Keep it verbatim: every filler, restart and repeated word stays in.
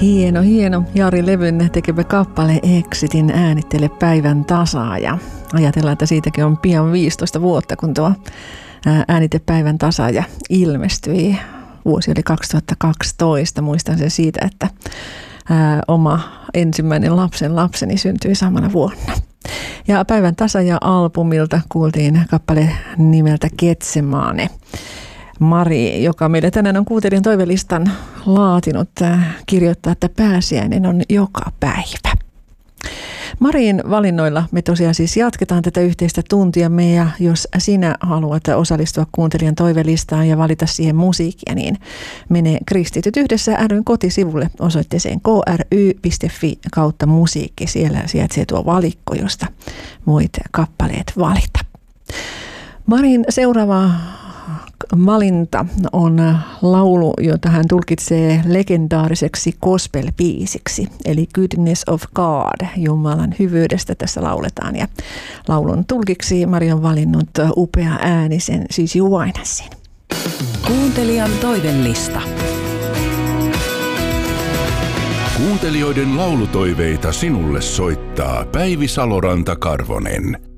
Hieno, hieno. Jari Levyn tekevä kappale Exitin äänittele päivän tasa. Ja ajatellaan, että siitäkin on pian viisitoista vuotta, kun tuo äänite päivän tasa ja ilmestyi. Vuosi oli kaksituhattakaksitoista. Muistan sen siitä, että ää, oma ensimmäinen lapsen lapseni syntyi samana vuonna. Ja päivän tasa ja albumilta kuultiin kappale nimeltä Getsemane. Mari, joka meille tänään on kuuntelijan toivelistan laatinut, kirjoittaa, että pääsiäinen on joka päivä. Marin valinnoilla me tosiaan siis jatketaan tätä yhteistä tuntiamme, ja jos sinä haluat osallistua kuuntelijan toivelistaan ja valita siihen musiikkia, niin mene Kristityt yhdessä ry:n kotisivulle osoitteeseen k r y piste f i kautta musiikki. Siellä sijaitsee tuo valikko, josta voit kappaleet valita. Marin seuraava valinta on laulu, jota hän tulkitsee legendaariseksi gospel-biisiksi, eli Goodness of God, Jumalan hyvyydestä tässä lauletaan. Ja laulun tulkiksi Mari on valinnut upea äänisen Susie Winesin. Kuuntelijan toivelista. Kuuntelijoiden laulutoiveita sinulle soittaa Päivi Saloranta-Karvonen.